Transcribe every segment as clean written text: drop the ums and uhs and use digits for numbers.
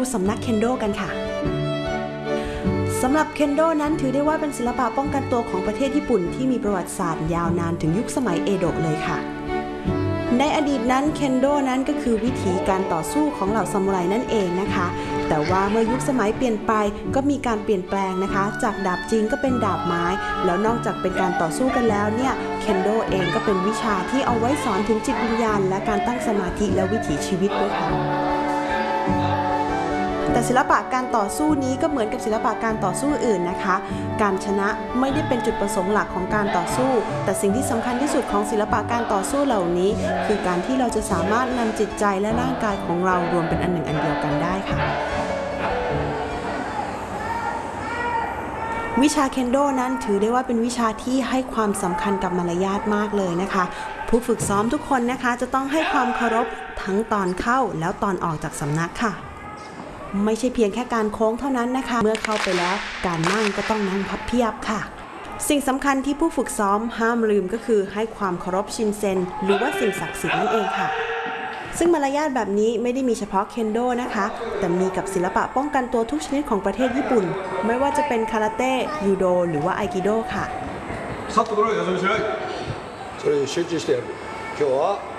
สำนักเคนโดกันค่ะสำหรับเคนโดนั้นถือได้ว่าเป็นศิลปะป้องกันตัวของประเทศญี่ปุ่นที่มีประวัติศาสตร์ยาวนานถึงยุคสมัยเอโดะเลยค่ะในอดีตนั้นเคนโดนั้นก็คือวิธีการต่อสู้ของเหล่าซามูไรนั่นเองนะคะแต่ว่าเมื่อยุคสมัยเปลี่ยนไปก็มีการเปลี่ยนแปลงนะคะจากดาบจริงก็เป็นดาบไม้แล้วนอกจากเป็นการต่อสู้กันแล้วเนี่ยเคนโดเองก็เป็นวิชาที่เอาไว้สอนถึงจิตวิญญาณและการตั้งสมาธิและวิถีชีวิตด้วยค่ะแต่ศิลปะการต่อสู้นี้ก็เหมือนกับศิลปะการต่อสู้อื่นนะคะการชนะไม่ได้เป็นจุดประสงค์หลักของการต่อสู้แต่สิ่งที่สำคัญที่สุดของศิลปะการต่อสู้เหล่านี้คือการที่เราจะสามารถนำจิตใจและร่างกายของเรารวมเป็นอันหนึ่งอันเดียวกันได้ค่ะวิชาเคนโดนั้นถือได้ว่าเป็นวิชาที่ให้ความสำคัญกับมารยาทมากเลยนะคะผู้ฝึกซ้อมทุกคนนะคะจะต้องให้ความเคารพทั้งตอนเข้าแล้วตอนออกจากสำนักค่ะไม่ใช่เพียงแค่การโค้งเท่านั้นนะคะเมื่อเข้าไปแล้วการนั่งก็ต้องนั่งพับเพียบค่ะสิ่งสำคัญที่ผู้ฝึกซ้อมห้ามลืมก็คือให้ความเคารพชินเซ็นหรือว่าสิ่งศักดิ์สิทธิ์นั่นเองค่ะซึ่งมารยาทแบบนี้ไม่ได้มีเฉพาะเคนโดนะคะแต่มีกับศิลปะป้องกันตัวทุกชนิดของประเทศญี่ปุ่นไม่ว่าจะเป็นคาราเต้ยูโดหรือว่าไอกิโดค่ะ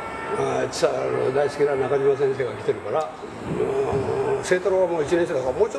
大好きな中島先生が来てるから清太郎も1年生だからもうちょ